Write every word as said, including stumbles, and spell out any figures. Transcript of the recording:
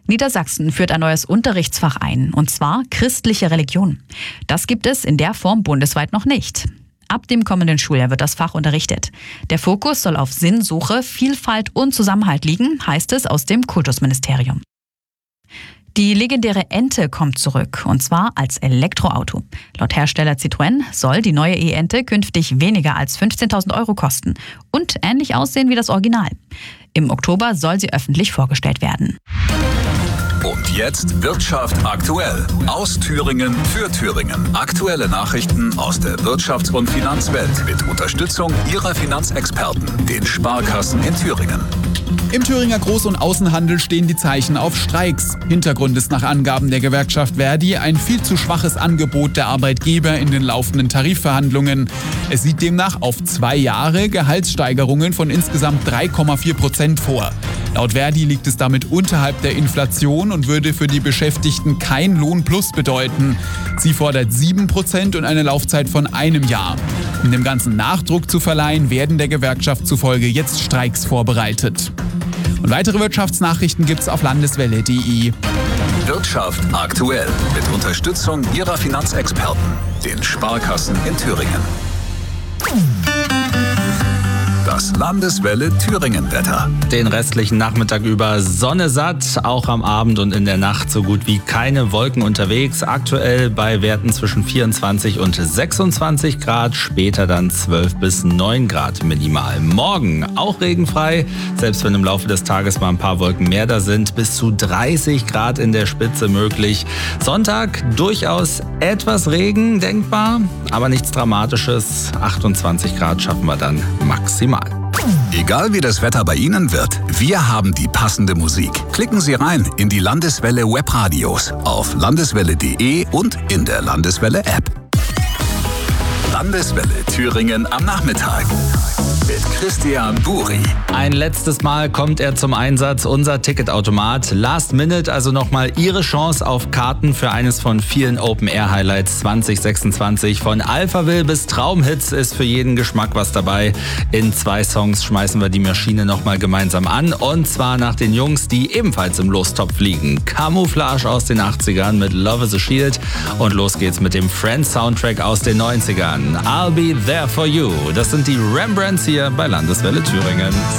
Niedersachsen führt ein neues Unterrichtsfach ein, und zwar christliche Religion. Das gibt es in der Form bundesweit noch nicht. Ab dem kommenden Schuljahr wird das Fach unterrichtet. Der Fokus soll auf Sinnsuche, Vielfalt und Zusammenhalt liegen, heißt es aus dem Kultusministerium. Die legendäre Ente kommt zurück, und zwar als Elektroauto. Laut Hersteller Citroën soll die neue E-Ente künftig weniger als fünfzehntausend Euro kosten und ähnlich aussehen wie das Original. Im Oktober soll sie öffentlich vorgestellt werden. Und jetzt Wirtschaft aktuell. Aus Thüringen für Thüringen. Aktuelle Nachrichten aus der Wirtschafts- und Finanzwelt mit Unterstützung Ihrer Finanzexperten, den Sparkassen in Thüringen. Im Thüringer Groß- und Außenhandel stehen die Zeichen auf Streiks. Hintergrund ist nach Angaben der Gewerkschaft Verdi ein viel zu schwaches Angebot der Arbeitgeber in den laufenden Tarifverhandlungen. Es sieht demnach auf zwei Jahre Gehaltssteigerungen von insgesamt drei Komma vier Prozent vor. Laut Verdi liegt es damit unterhalb der Inflation und würde für die Beschäftigten kein Lohnplus bedeuten. Sie fordert sieben Prozent und eine Laufzeit von einem Jahr. Um dem Ganzen Nachdruck zu verleihen, werden der Gewerkschaft zufolge jetzt Streiks vorbereitet. Und weitere Wirtschaftsnachrichten gibt's auf landeswelle punkt de. Wirtschaft aktuell mit Unterstützung Ihrer Finanzexperten, den Sparkassen in Thüringen. Das Landeswelle Thüringen-Wetter. Den restlichen Nachmittag über Sonne satt, auch am Abend und in der Nacht so gut wie keine Wolken unterwegs. Aktuell bei Werten zwischen vierundzwanzig und sechsundzwanzig Grad, später dann zwölf bis neun Grad minimal. Morgen auch regenfrei, selbst wenn im Laufe des Tages mal ein paar Wolken mehr da sind, bis zu dreißig Grad in der Spitze möglich. Sonntag durchaus etwas Regen denkbar, aber nichts Dramatisches. achtundzwanzig Grad schaffen wir dann maximal. Egal wie das Wetter bei Ihnen wird, wir haben die passende Musik. Klicken Sie rein in die Landeswelle Webradios auf landeswelle punkt de und in der Landeswelle App. Landeswelle Thüringen am Nachmittag mit Christian Buri. Ein letztes Mal kommt er zum Einsatz, unser Ticketautomat. Last Minute, also nochmal Ihre Chance auf Karten für eines von vielen Open-Air-Highlights zwanzig sechsundzwanzig. Von Alphaville bis Traumhits ist für jeden Geschmack was dabei. In zwei Songs schmeißen wir die Maschine nochmal gemeinsam an. Und zwar nach den Jungs, die ebenfalls im Lostopf liegen. Camouflage aus den achtzigern mit Love is a Shield. Und los geht's mit dem Friends-Soundtrack aus den neunzigern. I'll be there for you. Das sind die Rembrandts hier bei Landeswelle Thüringen.